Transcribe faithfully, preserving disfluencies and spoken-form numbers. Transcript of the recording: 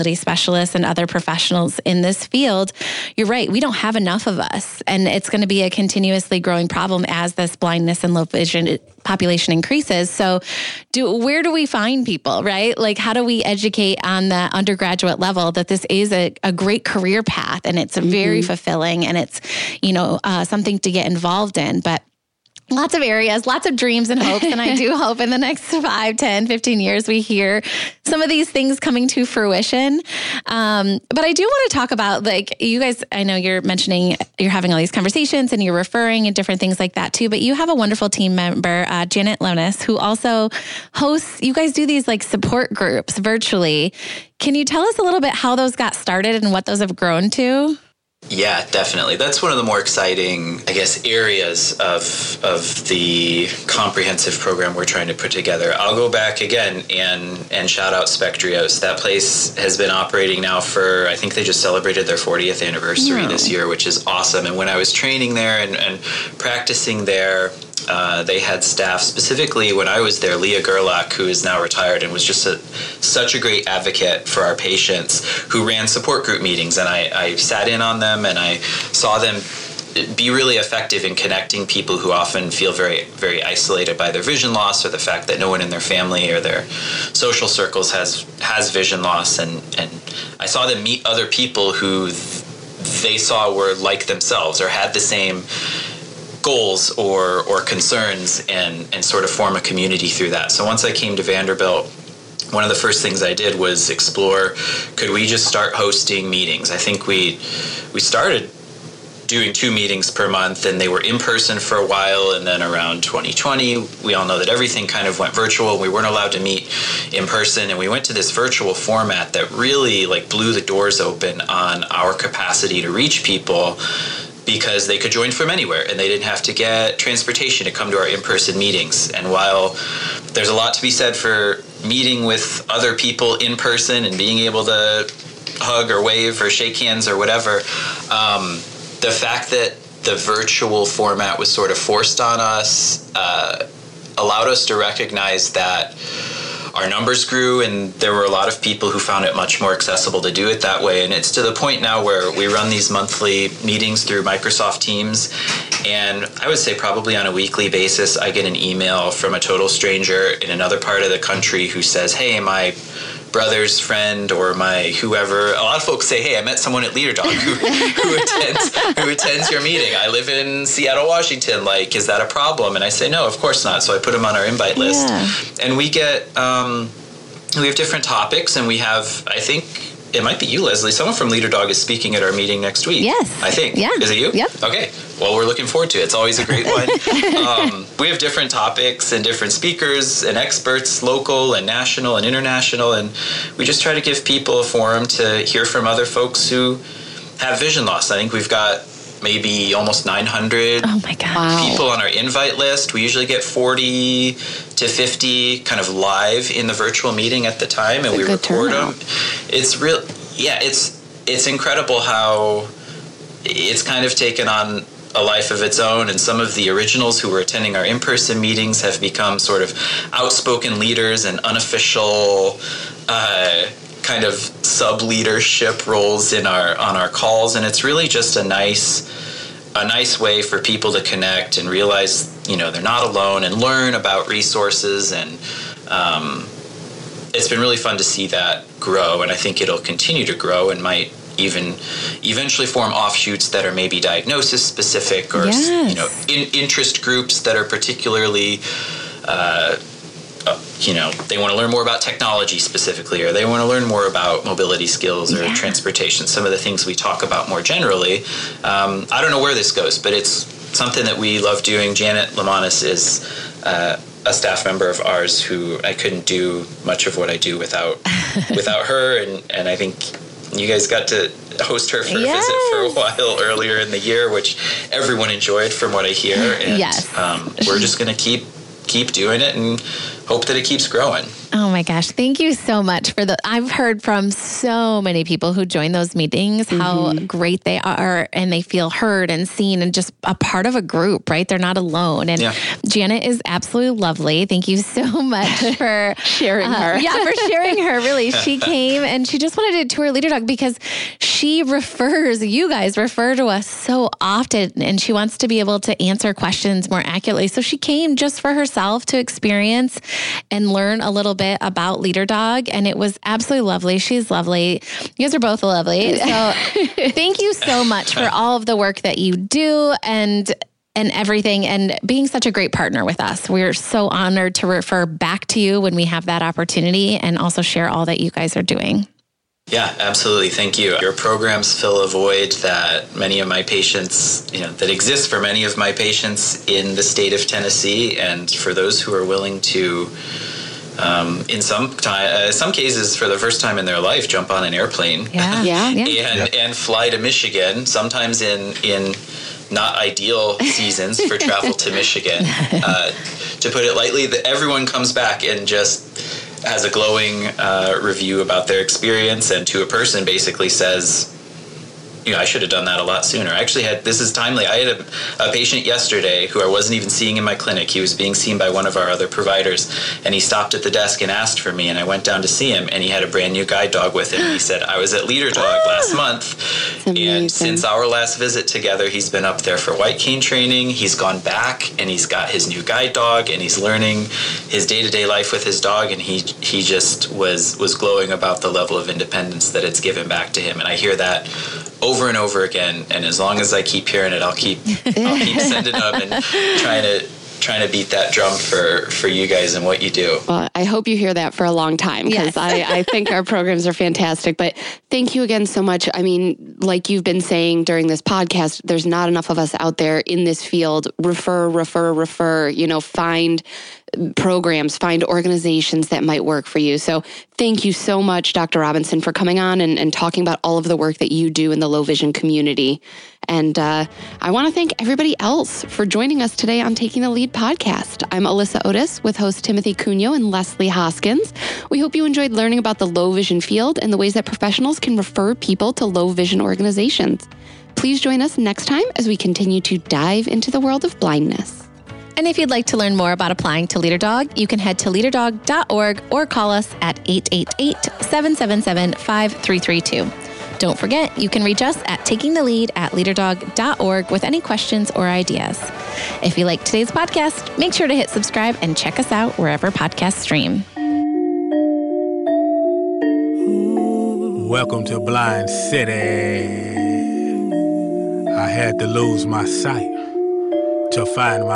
specialists and other professionals in this field, you're right. We don't have enough of us. And it's going to be a continuously growing problem as this blindness and low vision population increases. So do where do we find people, right? Like, how do we educate on the undergraduate level that this is a, a great career path and it's very mm-hmm. fulfilling and it's, you know, uh, something to get involved in. But lots of areas, lots of dreams and hopes. And I do hope in the next five, ten, fifteen years, we hear some of these things coming to fruition. Um, but I do want to talk about, like, you guys, I know you're mentioning you're having all these conversations and you're referring and different things like that too, but you have a wonderful team member, uh, Janet Lonis, who also hosts, you guys do these like support groups virtually. Can you tell us a little bit how those got started and what those have grown to? Yeah, definitely. That's one of the more exciting, I guess, areas of of the comprehensive program we're trying to put together. I'll go back again and, and shout out Spectrios. That place has been operating now for, I think they just celebrated their fortieth anniversary yeah. this year, which is awesome. And when I was training there and, and practicing there, Uh, they had staff, specifically when I was there, Leah Gerlach, who is now retired and was just a, such a great advocate for our patients, who ran support group meetings. And I, I sat in on them and I saw them be really effective in connecting people who often feel very, very isolated by their vision loss or the fact that no one in their family or their social circles has has vision loss. And, and I saw them meet other people who th- they saw were like themselves or had the same goals or or concerns and and sort of form a community through that. So once I came to Vanderbilt, one of the first things I did was explore, could we just start hosting meetings? I think we we started doing two meetings per month, and they were in person for a while, and then around twenty twenty, we all know that everything kind of went virtual. We weren't allowed to meet in person, and we went to this virtual format that really like blew the doors open on our capacity to reach people, because they could join from anywhere and they didn't have to get transportation to come to our in-person meetings. And while there's a lot to be said for meeting with other people in person and being able to hug or wave or shake hands or whatever, um, the fact that the virtual format was sort of forced on us uh, allowed us to recognize that our numbers grew, and there were a lot of people who found it much more accessible to do it that way. And it's to the point now where we run these monthly meetings through Microsoft Teams, and I would say probably on a weekly basis, I get an email from a total stranger in another part of the country who says, hey, my brother's friend or my whoever. A lot of folks say, hey, I met someone at LeaderDog who, who attends who attends your meeting. I live in Seattle, Washington. Like, is that a problem? And I say, no, of course not. So I put them on our invite list. Yeah. And we get, um, we have different topics, and we have, I think, it might be you, Leslie. Someone from LeaderDog is speaking at our meeting next week. Yes. I think. Yeah. Is it you? Yep. Okay. Well, we're looking forward to it. It's always a great one. um, we have different topics and different speakers and experts, local and national and international, and we just try to give people a forum to hear from other folks who have vision loss. I think we've got maybe almost nine hundred oh my God. Wow. people on our invite list. We usually get forty to fifty kind of live in the virtual meeting at the time, and we record them. It's real, yeah, it's it's incredible how it's kind of taken on a life of its own, and some of the originals who were attending our in-person meetings have become sort of outspoken leaders and unofficial uh, kind of sub-leadership roles in our on our calls, and it's really just a nice a nice way for people to connect and realize, you know, they're not alone and learn about resources, and um, it's been really fun to see that grow, and I think it'll continue to grow and might even eventually form offshoots that are maybe diagnosis specific or yes. you know in, interest groups that are particularly uh, uh, you know they want to learn more about technology specifically, or they want to learn more about mobility skills or yeah. transportation, some of the things we talk about more generally. um, I don't know where this goes, but it's something that we love doing. Janet Lonis is uh, a staff member of ours who I couldn't do much of what I do without without her, and, and I think you guys got to host her for yes. a visit for a while earlier in the year, which everyone enjoyed from what I hear. And yes. um, we're just going to keep keep doing it and hope that it keeps growing. Oh my gosh. Thank you so much for the, I've heard from so many people who join those meetings, how mm-hmm. great they are and they feel heard and seen and just a part of a group, right? They're not alone. And yeah. Janet is absolutely lovely. Thank you so much for sharing uh, her. Yeah, for sharing her. Really. She came and she just wanted to tour Leader Dog because she refers, you guys refer to us so often, and she wants to be able to answer questions more accurately. So she came just for herself to experience and learn a little bit about Leader Dog, and it was absolutely lovely. She's lovely. You guys are both lovely. So thank you so much for all of the work that you do and and everything, and being such a great partner with us. We're so honored to refer back to you when we have that opportunity and also share all that you guys are doing. Yeah, absolutely. Thank you. Your programs fill a void that many of my patients, you know, that exists for many of my patients in the state of Tennessee, and for those who are willing to Um, in some time, uh, some cases, for the first time in their life, jump on an airplane, yeah, yeah, yeah. and yeah. and fly to Michigan. Sometimes in in not ideal seasons for travel to Michigan. Uh, to put it lightly, that everyone comes back and just has a glowing uh, review about their experience, and to a person basically says, you know, I should have done that a lot sooner. I actually had, this is timely, I had a, a patient yesterday who I wasn't even seeing in my clinic. He was being seen by one of our other providers, and he stopped at the desk and asked for me, and I went down to see him, and he had a brand new guide dog with him. He said, I was at Leader Dog last month, and since our last visit together, he's been up there for white cane training. He's gone back, and he's got his new guide dog, and he's learning his day-to-day life with his dog, and he he just was was glowing about the level of independence that it's given back to him. And I hear that over and over again, and as long as I keep hearing it, I'll keep I'll keep sending them and trying to trying to beat that drum for, for you guys and what you do. Well, I hope you hear that for a long time, because yes. I, I think our programs are fantastic. But thank you again so much. I mean, like you've been saying during this podcast, there's not enough of us out there in this field. Refer, refer, refer, you know, find programs, find organizations that might work for you. So thank you so much, Doctor Robinson, for coming on and, and talking about all of the work that you do in the low vision community. And uh, I want to thank everybody else for joining us today on Taking the Lead podcast. I'm Alyssa Otis with hosts Timothy Cunio and Leslie Hoskins. We hope you enjoyed learning about the low vision field and the ways that professionals can refer people to low vision organizations. Please join us next time as we continue to dive into the world of blindness. And if you'd like to learn more about applying to Leader Dog, you can head to leader dog dot org or call us at eight eight eight, seven seven seven, five three three two. Don't forget, you can reach us at taking the lead at leader dog dot org with any questions or ideas. If you like today's podcast, make sure to hit subscribe and check us out wherever podcasts stream. Welcome to Blind City. I had to lose my sight to find my